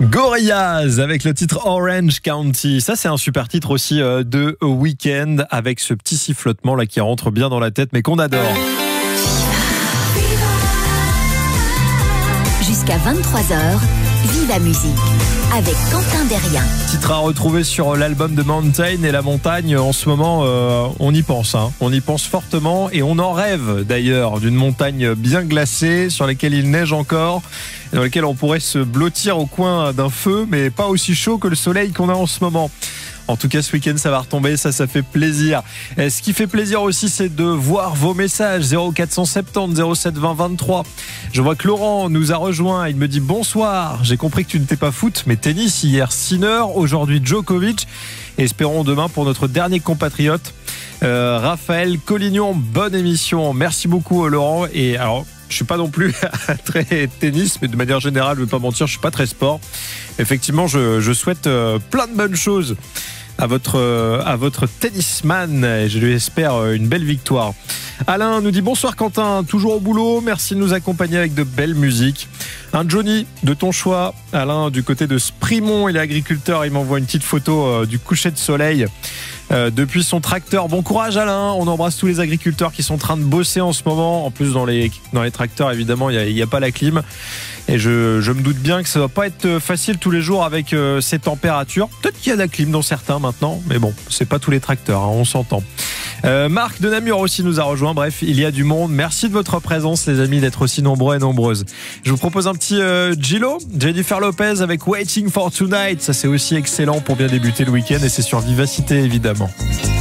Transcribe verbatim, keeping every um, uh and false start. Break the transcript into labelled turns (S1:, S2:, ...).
S1: Gorillaz avec le titre Orange County. Ça, c'est un super titre aussi euh, de Weeknd avec ce petit sifflotement là qui rentre bien dans la tête mais qu'on adore.
S2: Jusqu'à vingt-trois heures, Viva Musique avec Quentin Derrien.
S1: Titre à retrouver sur l'album de Mountain, et la montagne en ce moment euh, on y pense hein. On y pense fortement et on en rêve d'ailleurs d'une montagne bien glacée sur laquelle il neige encore et dans laquelle on pourrait se blottir au coin d'un feu mais pas aussi chaud que le soleil qu'on a en ce moment. En tout cas, ce week-end, ça va retomber, ça, ça fait plaisir. Et ce qui fait plaisir aussi, c'est de voir vos messages. zéro quatre cent soixante-dix zéro sept vingt vingt-trois. Je vois que Laurent nous a rejoint. Il me dit bonsoir. J'ai compris que tu n'étais pas foot, mais tennis. Hier, Sinner. Aujourd'hui, Djokovic. Et espérons demain pour notre dernier compatriote, euh, Raphaël Collignon. Bonne émission. Merci beaucoup, Laurent. Et alors, je suis pas non plus très tennis, mais de manière générale, je vais pas mentir, je suis pas très sport. Effectivement, je, je souhaite euh, plein de bonnes choses à votre, euh, à votre tennisman et je lui espère une belle victoire. Alain nous dit bonsoir Quentin, toujours au boulot, merci de nous accompagner avec de belles musiques. Un Johnny de ton choix, Alain du côté de Sprimont, il est agriculteur, il m'envoie une petite photo euh, du coucher de soleil euh, depuis son tracteur. Bon courage Alain, on embrasse tous les agriculteurs qui sont en train de bosser en ce moment. En plus dans les, dans les tracteurs évidemment il n'y a, a pas la clim et je, je me doute bien que ça va pas être facile tous les jours avec euh, ces températures. Peut-être qu'il y a de la clim dans certains maintenant, mais bon, c'est pas tous les tracteurs, hein, on s'entend. Euh, Marc de Namur aussi nous a rejoint. Bref, il y a du monde. Merci de votre présence, les amis, d'être aussi nombreux et nombreuses. Je vous propose un petit euh, Gillo, Jennifer Lopez avec Waiting for Tonight. Ça, c'est aussi excellent pour bien débuter le week-end et c'est sur Vivacité, évidemment.